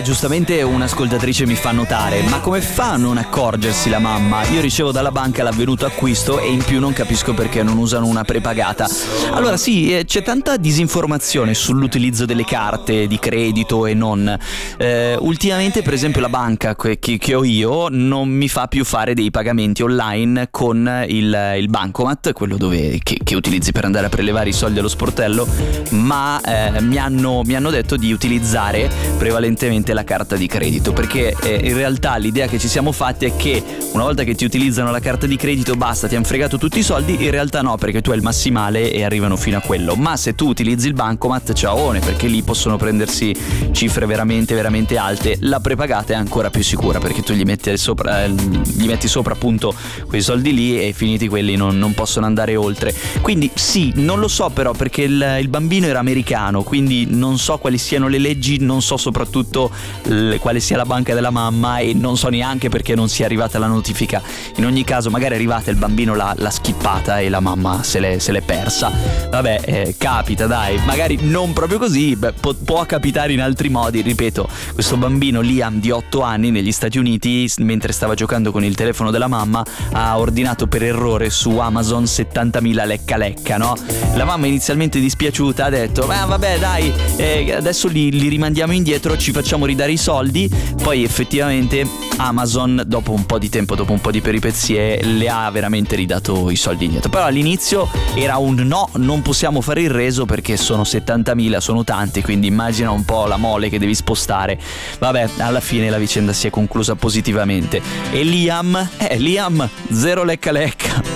giustamente un'ascoltatrice mi fa notare: ma come fa a non accorgersi la mamma? Io ricevo dalla banca l'avvenuto acquisto e in più non capisco perché non usano una prepagata. Allora sì, c'è tanta disinformazione sull'utilizzo delle carte di credito e non. Ultimamente per esempio la banca che ho io non mi fa più fare dei pagamenti online con il bancomat, quello che utilizzi per andare a prelevare i soldi allo sportello, ma mi hanno detto di utilizzare prevalentemente la carta di credito, perché in realtà l'idea che ci siamo fatti è che una volta che ti utilizzano la carta di credito basta, ti hanno fregato tutti i soldi. In realtà no, perché tu hai il massimale e arrivano fino a quello. Ma se tu utilizzi il bancomat, ciaone, perché lì possono prendersi cifre veramente veramente alte. La prepagata è ancora più sicura, perché tu gli metti sopra appunto quei soldi lì e finiti quelli non possono andare oltre. Quindi sì, non lo so però, perché il bambino era americano, quindi non so quali siano le leggi, non so soprattutto quale sia la banca della mamma e non so neanche perché non sia arrivata la notifica. In ogni caso magari è arrivata, il bambino l'ha skippata e la mamma se l'è persa. Vabbè, capita, dai, magari non proprio così, può capitare in altri modi. Ripeto, questo bambino Liam di 8 anni negli Stati Uniti, mentre stava giocando con il telefono della mamma, ha ordinato per errore su Amazon 70.000 lecca, no? La mamma inizialmente dispiaciuta ha detto: ma vabbè dai, adesso li rimandiamo indietro, ci facciamo ridare i soldi. Poi effettivamente Amazon dopo un po' di tempo, dopo un po' di peripezie, le ha veramente ridato i soldi indietro. Però all'inizio era un no, non possiamo fare il reso perché sono 70.000, sono tanti, quindi immagina un po' la mole che devi spostare. Vabbè, alla fine la vicenda si è conclusa positivamente e Liam, zero lecca.